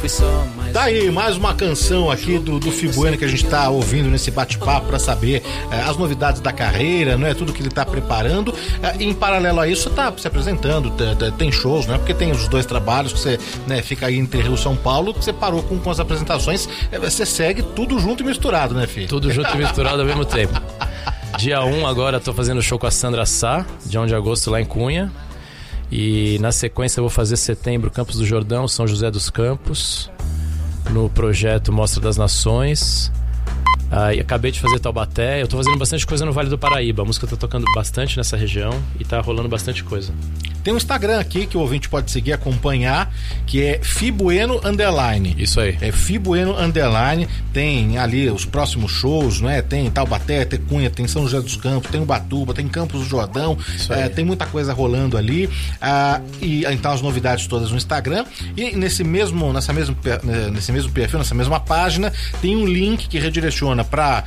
Tá aí, mais uma canção aqui do Fi Bueno que a gente tá ouvindo nesse bate-papo pra saber as novidades da carreira, não é? Tudo que ele tá preparando. Em paralelo a isso, você tá se apresentando, tem shows, não é? Porque tem os dois trabalhos que você, né, fica aí entre Rio e São Paulo, que você parou com as apresentações, você segue tudo junto e misturado, né, Fi? Tudo junto e misturado ao mesmo tempo. Dia 1 agora tô fazendo show com a Sandra Sá, dia 1 de agosto lá em Cunha. E na sequência eu vou fazer setembro Campos do Jordão, São José dos Campos, no projeto Mostra das Nações. E acabei de fazer Taubaté. Eu tô fazendo bastante coisa no Vale do Paraíba. A música tá tocando bastante nessa região e tá rolando bastante coisa. Tem um Instagram aqui que o ouvinte pode seguir, acompanhar, que é Fi Bueno _. Isso aí. É Fi Bueno _. Tem ali os próximos shows, não é? Tem Taubaté, tem Cunha, tem São José dos Campos, tem Ubatuba, tem Campos do Jordão. Tem muita coisa rolando ali. E então as novidades todas no Instagram. E nesse mesmo perfil, nessa mesma página, tem um link que redireciona para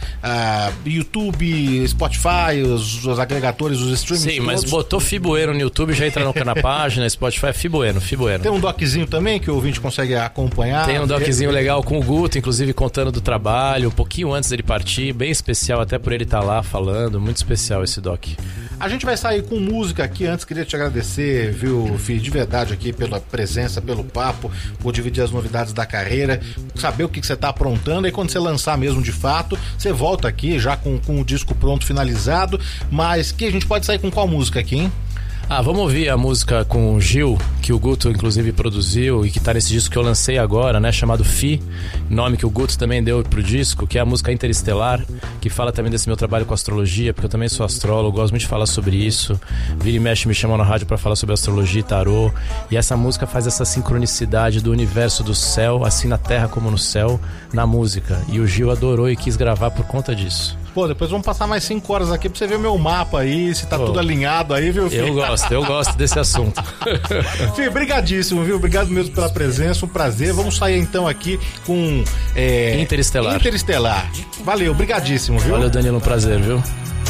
YouTube, Spotify, os agregadores, os streamings. Sim, mas botou Fi Bueno no YouTube, já entra na página, Spotify, Fi Bueno. Tem um doczinho também que o ouvinte consegue acompanhar. Tem um doczinho legal com o Guto, inclusive contando do trabalho, um pouquinho antes dele partir, bem especial, até por ele estar lá falando, muito especial esse doc. A gente vai sair com música aqui. Antes queria te agradecer, viu, Fi, de verdade aqui pela presença, pelo papo, por dividir as novidades da carreira, saber o que você tá aprontando, e quando você lançar mesmo de fato, você volta aqui já com o disco pronto, finalizado. Mas que a gente pode sair com qual música aqui, hein? Vamos ouvir a música com o Gil, que o Guto inclusive produziu e que tá nesse disco que eu lancei agora, né, chamado Fi, nome que o Guto também deu pro disco, que é a música Interestelar, que fala também desse meu trabalho com astrologia, porque eu também sou astrólogo, gosto muito de falar sobre isso. Vira e mexe me chamam na rádio pra falar sobre astrologia e tarô, e essa música faz essa sincronicidade do universo do céu, assim na terra como no céu, na música, e o Gil adorou e quis gravar por conta disso. Pô, depois vamos passar mais 5 horas aqui pra você ver meu mapa aí, se tá tudo alinhado aí, viu, filho? Eu gosto desse assunto. Filho, brigadíssimo, viu? Obrigado mesmo pela presença, um prazer. Vamos sair então aqui com Interestelar. Valeu, brigadíssimo, viu? Valeu, Danilo, um prazer, viu?